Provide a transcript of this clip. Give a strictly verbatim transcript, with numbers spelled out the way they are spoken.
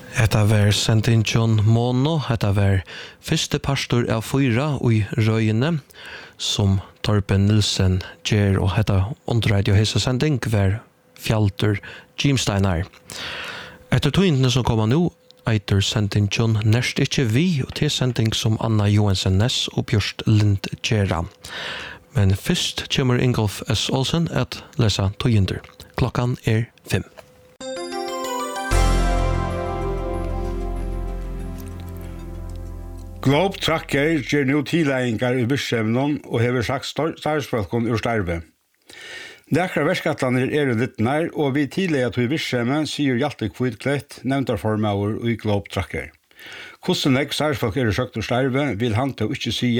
Hetta var Sentin John Mono, hetta var fyrste pastor av fyra i Røyene, som Torben Nilsen ger, og hetta underradio hesa sending var Fjaltur Jimsteinar. Etter togintene som kommer nå, eiter Sentin John nærst ikke vi, og til sending som Anna Johansen Ness og Bjørst Lind Gjera. Men først kommer Ingolf S. Olsen at lesa toginter. Klokkan er fem. Globe Tracker gjør nå tilleggingar i Byrsjevnon og hever sagt startsfolkon ur starve. Dekra verskattlaner er litt nær, og vi tidligere til Byrsjevne sier Hjalte Kvitklett, nevntarformaur i Globe Tracker. Hvordan jeg startsfolk er sagt ur starve, vil han til å ikke si